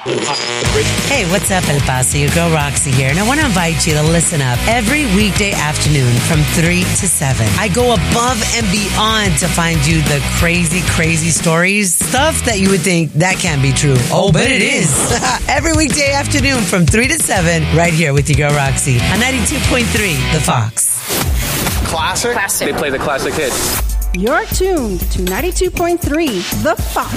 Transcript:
Hey, what's up, El Paso? Your girl Roxy here, and I want to invite you to listen up every weekday afternoon from 3 to 7. I go above and beyond to find you the crazy stories, stuff that you would think that can't be true. Oh, but it is. Every weekday afternoon from 3 to 7, right here with your girl Roxy on 92.3 The Fox. Classic? They play the classic hits. You're tuned to 92.3 The Fox.